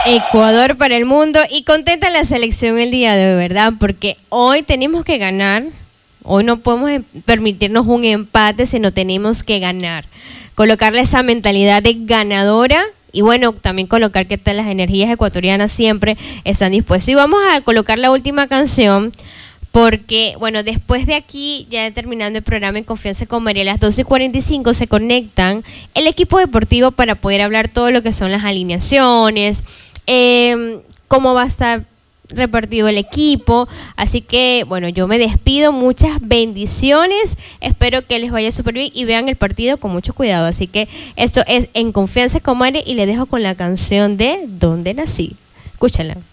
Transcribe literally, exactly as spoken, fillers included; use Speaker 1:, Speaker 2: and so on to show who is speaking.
Speaker 1: Ecuador para el mundo y contenta la selección el día de hoy, ¿verdad? Porque hoy tenemos que ganar, hoy no podemos em- permitirnos un empate, sino tenemos que ganar, colocarle esa mentalidad de ganadora y bueno, también colocar que tal las energías ecuatorianas siempre están dispuestas. Y vamos a colocar la última canción porque, bueno, después de aquí, ya terminando el programa En Confianza con María, a las doce y cuarenta y cinco se conectan el equipo deportivo para poder hablar todo lo que son las alineaciones, eh, cómo va a estar repartido el equipo. Así que, bueno, yo me despido, muchas bendiciones, espero que les vaya súper bien y vean el partido con mucho cuidado. Así que esto es En Confianza con María y les dejo con la canción de ¿Dónde nací? Escúchala.